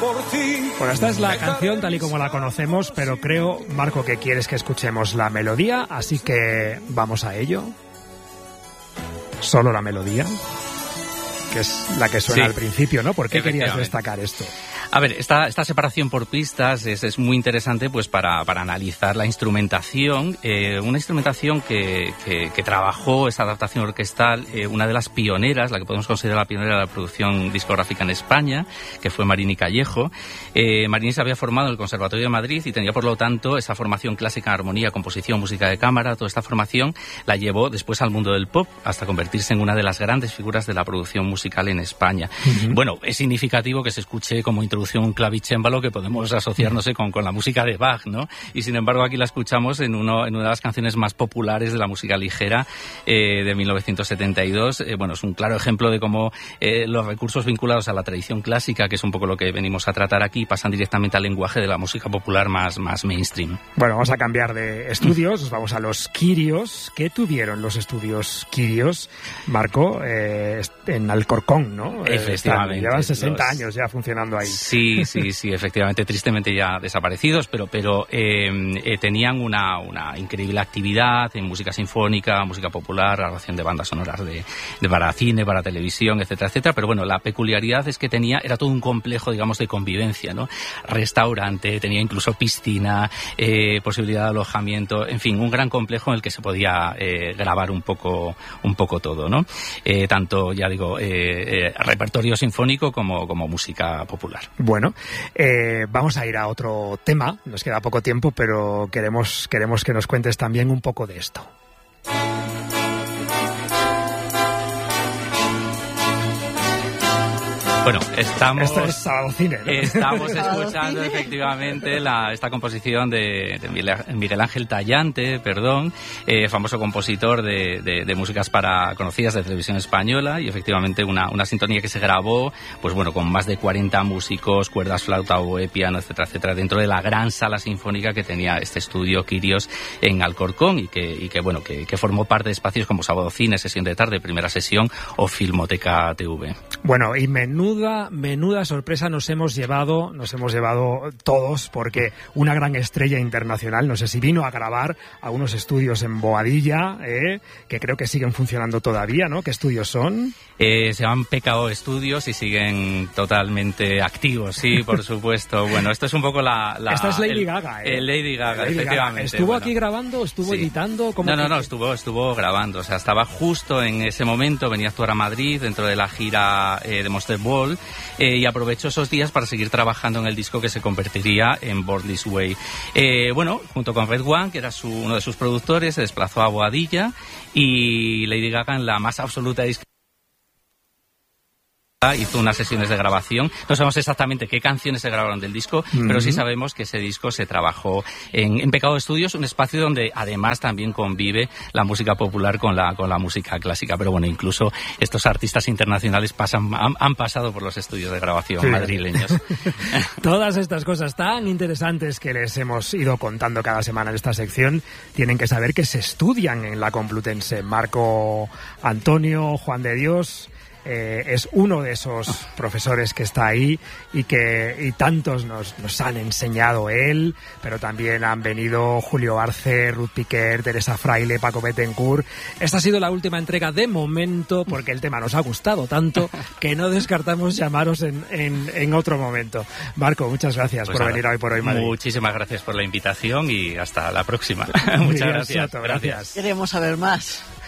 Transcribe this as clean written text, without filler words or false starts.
Bueno, esta es la canción tal y como la conocemos, pero creo, Marco, que quieres que escuchemos la melodía, así que vamos a ello. Solo la melodía, que es la que suena al principio, ¿no? ¿Por qué querías destacar esto? A ver, esta separación por pistas es muy interesante pues para analizar la instrumentación, una instrumentación que trabajó esta adaptación orquestal, una de las pioneras, la que podemos considerar la pionera de la producción discográfica en España, que fue Marini Callejo. Marini se había formado en el Conservatorio de Madrid y tenía, por lo tanto, esa formación clásica en armonía, composición, música de cámara. Toda esta formación la llevó después al mundo del pop hasta convertirse en una de las grandes figuras de la producción musical en España. Uh-huh. Bueno, es significativo que se escuche como introducción un clavicémbalo que podemos asociar, no sé, con la música de Bach, ¿no? Y sin embargo aquí la escuchamos en una de las canciones más populares de la música ligera de 1972. Bueno, es un claro ejemplo de cómo los recursos vinculados a la tradición clásica, que es un poco lo que venimos a tratar aquí, pasan directamente al lenguaje de la música popular más mainstream. Bueno, vamos a cambiar de estudios, vamos a los Quirios. ¿Qué tuvieron los estudios Quirios, Marco? En Alcorcón, ¿no? Efectivamente. Llevan 60 años ya funcionando ahí. Sí, efectivamente, tristemente ya desaparecidos, pero tenían una increíble actividad en música sinfónica, música popular, grabación de bandas sonoras para cine, para televisión, etcétera, etcétera. Pero bueno, la peculiaridad es que era todo un complejo, digamos, de convivencia, ¿no? Restaurante, tenía incluso piscina, posibilidad de alojamiento, en fin, un gran complejo en el que se podía grabar un poco todo, ¿no? Tanto, ya digo, repertorio sinfónico como música popular. Bueno, vamos a ir a otro tema. Nos queda poco tiempo, pero queremos que nos cuentes también un poco de esto. Bueno, Esto es Sábado Cine, ¿no? Estamos escuchando efectivamente esta composición de Miguel Ángel Tallante, famoso compositor de músicas conocidas de televisión española, y efectivamente una sintonía que se grabó, pues bueno, con más de 40 músicos, cuerdas, flauta, oboe, piano, etcétera, etcétera, dentro de la gran sala sinfónica que tenía este estudio Quirios en Alcorcón y que formó parte de espacios como Sábado Cine, Sesión de Tarde, Primera Sesión o Filmoteca TV. Bueno, y menuda sorpresa nos hemos llevado todos, porque una gran estrella internacional, no sé si vino a grabar a unos estudios en Boadilla, que creo que siguen funcionando todavía, ¿no? ¿Qué estudios son? Se llaman PKO Estudios y siguen totalmente activos, sí, por supuesto. Bueno, esto es un poco Esta es Lady Gaga, Lady Gaga, efectivamente. ¿Estuvo aquí grabando? ¿Estuvo editando? No, estuvo grabando. O sea, estaba justo en ese momento, venía a actuar a Madrid dentro de la gira de Monster Ball, y aprovechó esos días para seguir trabajando en el disco que se convertiría en Born This Way. Bueno, junto con Red One, que era uno de sus productores, se desplazó a Boadilla, y Lady Gaga, en la más absoluta discreción, hizo unas sesiones de grabación. No sabemos exactamente qué canciones se grabaron del disco, pero sí sabemos que ese disco se trabajó en PKO Studios, un espacio donde además también convive la música popular con la música clásica. Pero bueno, incluso estos artistas internacionales han pasado por los estudios de grabación madrileños. Todas estas cosas tan interesantes que les hemos ido contando cada semana en esta sección tienen que saber que se estudian en la Complutense. Marco Antonio Juan de Dios es uno de esos profesores que está ahí y tantos nos han enseñado él, pero también han venido Julio Arce, Ruth Piquer, Teresa Fraile, Paco Bettencourt. Esta ha sido la última entrega de momento, porque el tema nos ha gustado tanto que no descartamos llamaros en otro momento. Marco, muchas gracias por venir hoy por hoy, Madrid. Muchísimas gracias por la invitación y hasta la próxima. Muchas gracias. Gracias. Queremos saber más.